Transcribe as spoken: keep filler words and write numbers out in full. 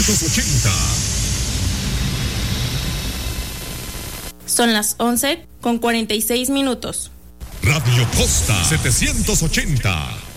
setecientos ochenta. Son las once con cuarenta y seis minutos. Radio Costa setecientos ochenta.